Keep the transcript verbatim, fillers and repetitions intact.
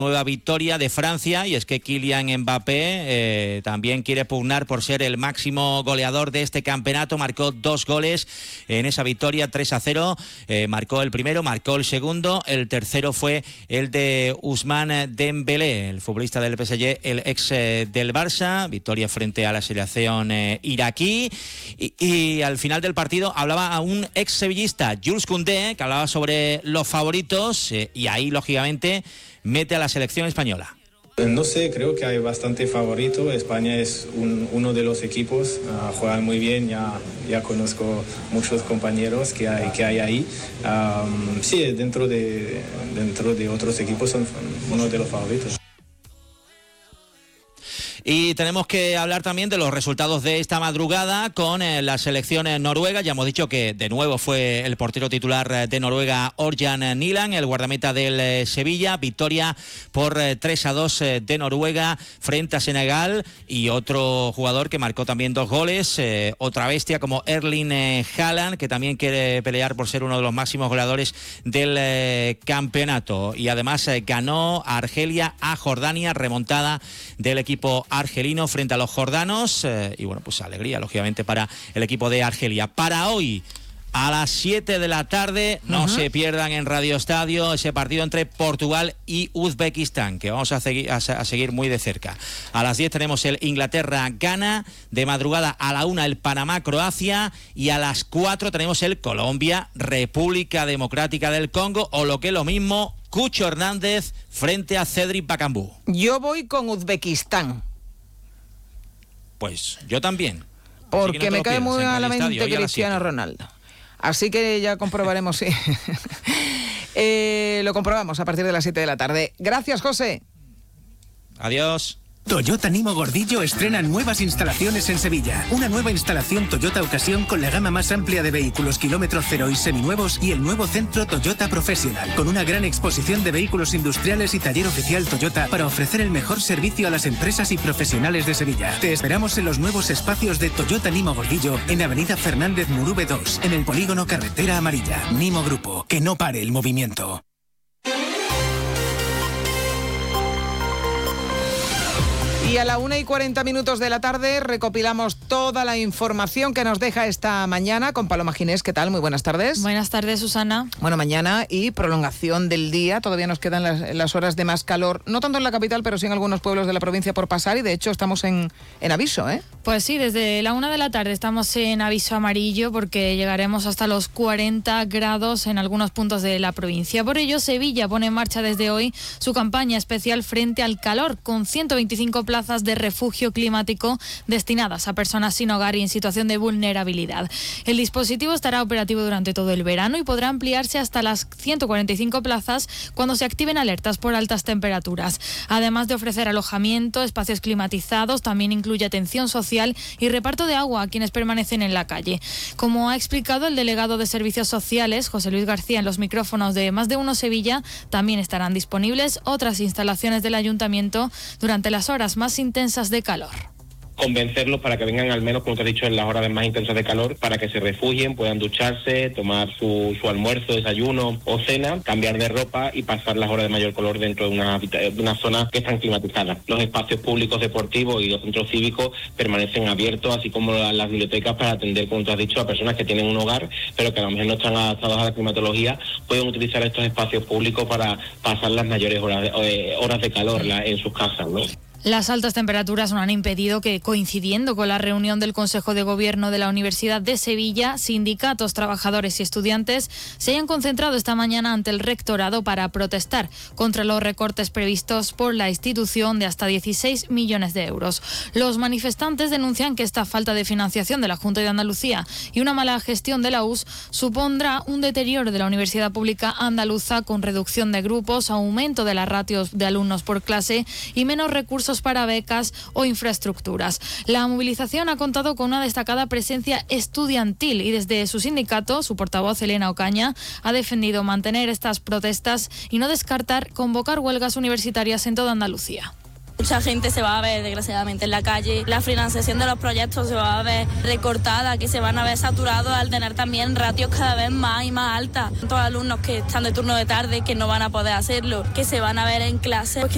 Nueva victoria de Francia, y es que Kylian Mbappé eh, también quiere pugnar por ser el máximo goleador de este campeonato. Marcó dos goles en esa victoria, tres a cero. Eh, marcó el primero, marcó el segundo. El tercero fue el de Ousmane Dembélé, el futbolista del P S G, el ex eh, del Barça. Victoria frente a la selección eh, iraquí. Y, y al final del partido hablaba a un ex sevillista, Jules Koundé, que hablaba sobre los favoritos eh, y ahí, lógicamente, mete a la selección española. No sé, creo que hay bastante favorito. España es un, uno de los equipos, uh, juegan muy bien, ya, ya conozco muchos compañeros que hay, que hay ahí. Um, sí, dentro de, dentro de otros equipos son uno de los favoritos. Y tenemos que hablar también de los resultados de esta madrugada con eh, la selección eh, noruega. Ya hemos dicho que de nuevo fue el portero titular eh, de Noruega, Ørjan Nyland, el guardameta del eh, Sevilla. Victoria por eh, tres a dos eh, de Noruega frente a Senegal. Y otro jugador que marcó también dos goles, eh, otra bestia como Erling eh, Haaland, que también quiere pelear por ser uno de los máximos goleadores del eh, campeonato. Y además eh, ganó a Argelia a Jordania, remontada del equipo argelino frente a los jordanos, eh, y bueno, pues alegría lógicamente para el equipo de Argelia. Para hoy a las siete de la tarde, no uh-huh. se pierdan en Radio Estadio ese partido entre Portugal y Uzbekistán, que vamos a seguir, a, a seguir muy de cerca. A las diez tenemos el Inglaterra-Ghana, de madrugada a la una el Panamá-Croacia, y a las cuatro tenemos el Colombia-República Democrática del Congo, o lo que es lo mismo, Cucho Hernández frente a Cedric Bakambu. Yo voy con Uzbekistán. Pues yo también. Porque no me cae muy a la mente Cristiano Ronaldo. Así que ya comprobaremos si... eh, lo comprobamos a partir de las siete de la tarde. Gracias, José. Adiós. Toyota Nimo Gordillo estrena nuevas instalaciones en Sevilla. Una nueva instalación Toyota Ocasión con la gama más amplia de vehículos kilómetro cero y seminuevos, y el nuevo centro Toyota Professional, con una gran exposición de vehículos industriales y taller oficial Toyota para ofrecer el mejor servicio a las empresas y profesionales de Sevilla. Te esperamos en los nuevos espacios de Toyota Nimo Gordillo en Avenida Fernández Murube dos, en el polígono Carretera Amarilla. Nimo Grupo, que no pare el movimiento. Y a la una y cuarenta minutos de la tarde recopilamos toda la información que nos deja esta mañana con Paloma Ginés. ¿Qué tal? Muy buenas tardes. Buenas tardes, Susana. Bueno, mañana y prolongación del día. Todavía nos quedan las, las horas de más calor, no tanto en la capital, pero sí en algunos pueblos de la provincia por pasar, y de hecho estamos en, en aviso, ¿eh? Pues sí, desde la una de la tarde estamos en aviso amarillo porque llegaremos hasta los cuarenta grados en algunos puntos de la provincia. Por ello, Sevilla pone en marcha desde hoy su campaña especial frente al calor, con ciento veinticinco plazas de refugio climático destinadas a personas sin hogar y en situación de vulnerabilidad. El dispositivo estará operativo durante todo el verano y podrá ampliarse hasta las ciento cuarenta y cinco plazas cuando se activen alertas por altas temperaturas. Además de ofrecer alojamiento, espacios climatizados, también incluye atención social y reparto de agua a quienes permanecen en la calle. Como ha explicado el delegado de Servicios Sociales, José Luis García, en los micrófonos de Más de Uno Sevilla, también estarán disponibles otras instalaciones del ayuntamiento durante las horas más intensas de calor. Convencerlos para que vengan al menos, como te he dicho, en las horas más intensas de calor, para que se refugien, puedan ducharse, tomar su, su almuerzo, desayuno o cena, cambiar de ropa y pasar las horas de mayor calor dentro de una, de una zona que están climatizadas. Los espacios públicos deportivos y los centros cívicos permanecen abiertos, así como las, las bibliotecas, para atender, como tú has dicho, a personas que tienen un hogar, pero que a lo mejor no están adaptados a la climatología. Pueden utilizar estos espacios públicos para pasar las mayores horas de, eh, horas de calor la, en sus casas, ¿no? Las altas temperaturas no han impedido que, coincidiendo con la reunión del Consejo de Gobierno de la Universidad de Sevilla, sindicatos, trabajadores y estudiantes se hayan concentrado esta mañana ante el rectorado para protestar contra los recortes previstos por la institución de hasta dieciséis millones de euros. Los manifestantes denuncian que esta falta de financiación de la Junta de Andalucía y una mala gestión de la U S supondrá un deterioro de la Universidad Pública Andaluza, con reducción de grupos, aumento de las ratios de alumnos por clase y menos recursos para becas o infraestructuras. La movilización ha contado con una destacada presencia estudiantil y desde su sindicato, su portavoz Elena Ocaña, ha defendido mantener estas protestas y no descartar convocar huelgas universitarias en toda Andalucía. Mucha gente se va a ver desgraciadamente en la calle, la financiación de los proyectos se va a ver recortada, que se van a ver saturados al tener también ratios cada vez más y más altas. Tantos alumnos que están de turno de tarde que no van a poder hacerlo, que se van a ver en clase, pues